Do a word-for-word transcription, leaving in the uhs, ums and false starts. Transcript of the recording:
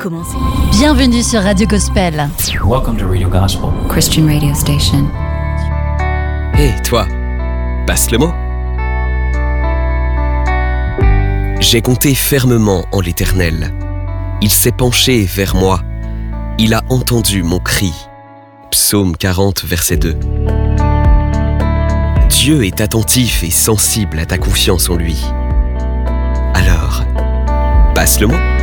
commencer. Bienvenue sur Radio Gospel. Welcome to Radio Gospel, Christian radio station. Hé, hey, toi, passe le mot. J'ai compté fermement en l'Éternel. Il s'est penché vers moi. Il a entendu mon cri. Psaume quarante, verset deux. Dieu est attentif et sensible à ta confiance en lui. Alors, passe le mot.